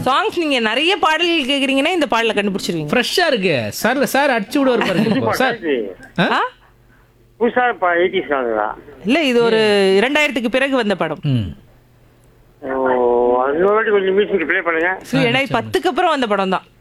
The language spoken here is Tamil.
சாங்ஸ் நீங்க நிறைய பாடல்கள் கேக்குறீங்கன்னா இந்த பாடல கண்டுபிடிச்சிருவீங்க. ஃப்ரெஷ்ஷா இருக்கு சார் அடிச்சு விடுவார் பாருங்க இப்போ. சார் ஆ? புதுசா 80s சாங்குதா? இல்ல இது ஒரு 2000க்கு பிறகு வந்த படம். ம் ஓ, இன்னொரு வாட்டி கொஞ்சம் மியூசிக் ப்ளே பண்ணுங்க. 2010க்கு அப்புறம் வந்த படம் தான்.